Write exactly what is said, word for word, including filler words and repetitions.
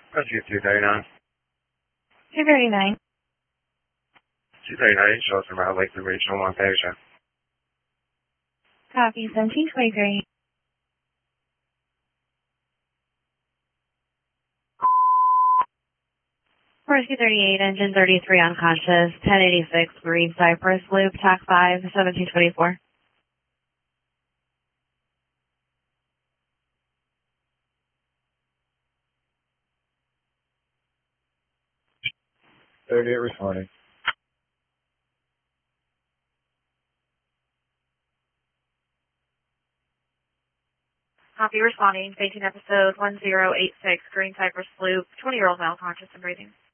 Rescue two thirty-nine. two thirty-nine. two thirty-nine, show us around Lakeland Regional on Asia. Copy, seventeen twenty-three. Rescue thirty-eight, engine thirty-three unconscious, ten eighty-six, Green Cypress Loop, T A C five, seventeen twenty-four. thirty-eight responding. Copy, responding, eighteen episode one zero eight six, Green Cypress Loop, twenty-year-old male conscious and breathing.